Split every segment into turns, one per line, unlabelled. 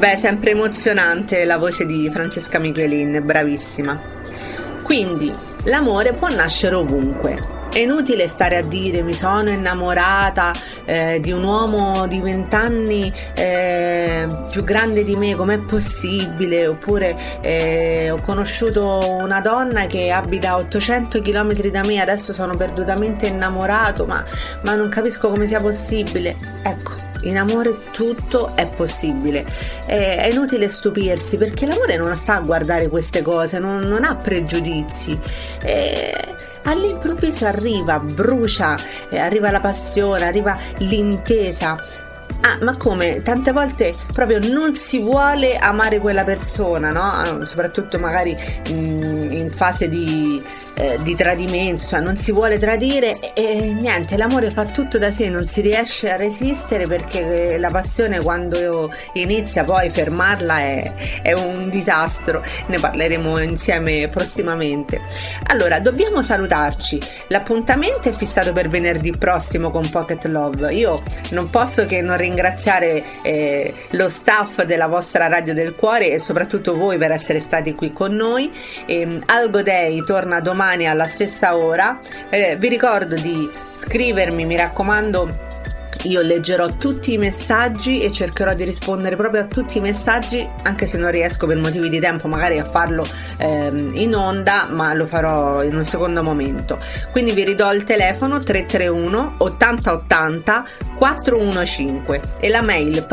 Beh, sempre emozionante la voce di Francesca Michelin, bravissima. Quindi, l'amore può nascere ovunque. È inutile stare a dire mi sono innamorata di un uomo di 20 anni più grande di me, com'è possibile? Oppure ho conosciuto una donna che abita a 800 km da me, adesso sono perdutamente innamorato, ma non capisco come sia possibile. Ecco, in amore tutto è possibile. È inutile stupirsi, perché l'amore non sta a guardare queste cose, non ha pregiudizi. All'improvviso arriva, brucia, arriva la passione, arriva l'intesa. Ah, ma come? Tante volte proprio non si vuole amare quella persona, no? Soprattutto magari in fase di tradimento, cioè non si vuole tradire e niente, l'amore fa tutto da sé, non si riesce a resistere, perché la passione quando inizia poi fermarla è un disastro. Ne parleremo insieme prossimamente. Allora, dobbiamo salutarci. L'appuntamento è fissato per venerdì prossimo con Pocket Love. Io non posso che non ringraziare lo staff della vostra Radio del Cuore e soprattutto voi per essere stati qui con noi. Algo Day torna domani alla stessa ora. Vi ricordo di scrivermi, mi raccomando. Io leggerò tutti i messaggi e cercherò di rispondere proprio a tutti i messaggi, anche se non riesco per motivi di tempo magari a farlo in onda, ma lo farò in un secondo momento. Quindi vi ridò il telefono 331 80 80 415 e la mail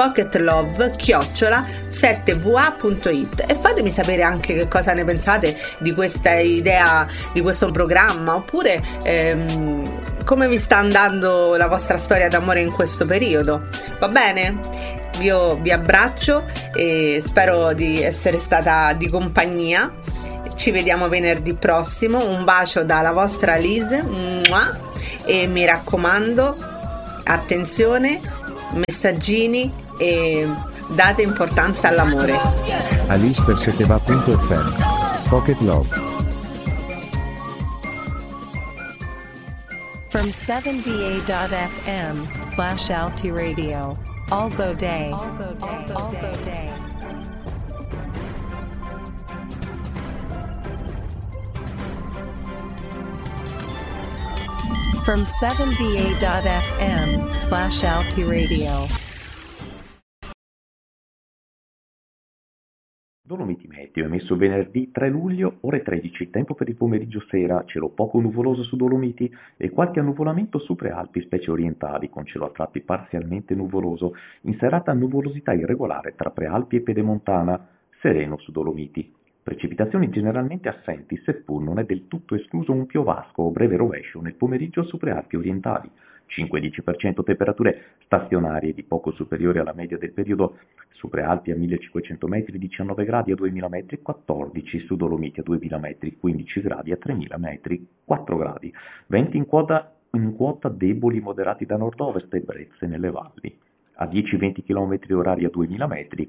pocketlove@7va.it, e fatemi sapere anche che cosa ne pensate di questa idea, di questo programma, oppure come vi sta andando la vostra storia d'amore in questo periodo. Va bene? Io vi abbraccio e spero di essere stata di compagnia. Ci vediamo venerdì prossimo. Un bacio dalla vostra Lise. E mi raccomando, attenzione, messaggini e date importanza all'amore.
Alice per seteva.fm. Pocket Love.
From 7va.fm/Alti Radio. Algo Day. Algo Day. Algo Day. From 7va.fm/Alti Radio.
Dolomiti Meteo, emesso venerdì 3 luglio, ore 13, tempo per il pomeriggio sera, cielo poco nuvoloso su Dolomiti e qualche annuvolamento su Prealpi, specie orientali, con cielo a tratti parzialmente nuvoloso, in serata nuvolosità irregolare tra Prealpi e Pedemontana, sereno su Dolomiti. Precipitazioni generalmente assenti, seppur non è del tutto escluso un piovasco o breve rovescio nel pomeriggio su Prealpi orientali. 5-10% temperature stazionarie di poco superiori alla media del periodo, su Prealpi a 1500 metri 19 gradi a 2000 metri 14, su Dolomiti a 2000 metri 15 gradi a 3000 metri 4 gradi, venti in quota deboli moderati da nord-ovest e brezze nelle valli, a 10-20 km orari a 2000 metri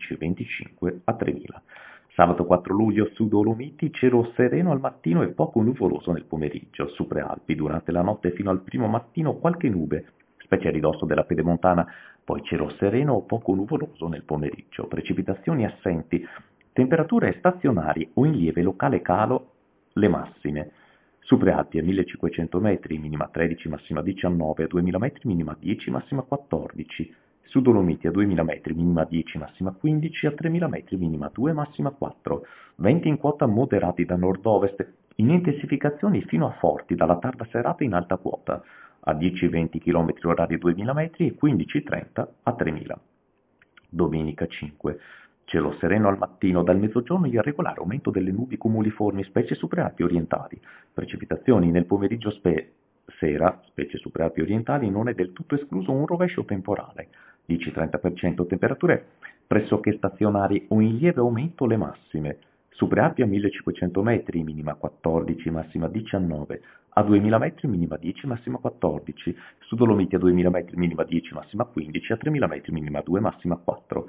15-25 a 3000. Sabato 4 luglio su Dolomiti cielo sereno al mattino e poco nuvoloso nel pomeriggio, su Prealpi durante la notte fino al primo mattino qualche nube, specie a ridosso della Pedemontana, poi cielo sereno o poco nuvoloso nel pomeriggio, precipitazioni assenti, temperature stazionarie o in lieve locale calo le massime. Su Prealpi a 1500 metri minima 13, massima 19, a 2000 metri minima 10, massima 14, su Dolomiti a 2000 metri minima 10, massima 15, a 3000 metri minima 2, massima 4, venti in quota moderati da nord-ovest, in intensificazioni fino a forti dalla tarda serata in alta quota, a 10-20 km orari a 2000 metri e 15-30 a 3000. Domenica 5. Cielo sereno al mattino, dal mezzogiorno irregolare aumento delle nubi cumuliformi, specie su Prealpi orientali. Precipitazioni nel pomeriggio sera, specie su Prealpi orientali, non è del tutto escluso un rovescio temporale. 10-30% temperature pressoché stazionarie o in lieve aumento le massime. Su Prealpi a 1500 metri, minima 14, massima 19, a 2000 metri minima 10, massima 14, su Dolomiti a 2000 metri minima 10, massima 15, a 3000 metri minima 2, massima 4.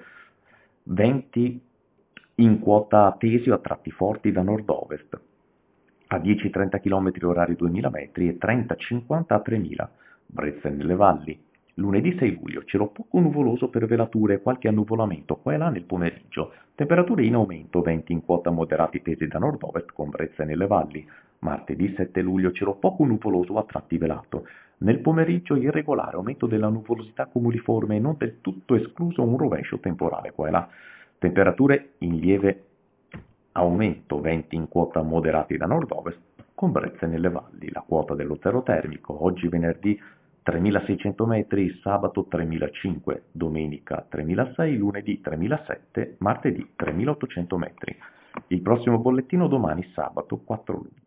Venti in quota tesi o a tratti forti da nord-ovest, a 10-30 km orari 2000 metri e 30-50 a 3000, brezze nelle valli, Lunedì 6 luglio, cielo poco nuvoloso per velature e qualche annuvolamento qua e là nel pomeriggio. Temperature in aumento, venti in quota moderati tesi da nord-ovest con brezze nelle valli. Martedì 7 luglio, cielo poco nuvoloso a tratti velato. Nel pomeriggio irregolare, aumento della nuvolosità cumuliforme e non del tutto escluso un rovescio temporale qua e là. Temperature in lieve aumento, venti in quota moderati da nord-ovest con brezze nelle valli. La quota dello zero termico, oggi venerdì 3.600 metri, sabato 3.500, domenica 3.600, lunedì 3.700, martedì 3.800 metri. Il prossimo bollettino domani sabato 4 luglio.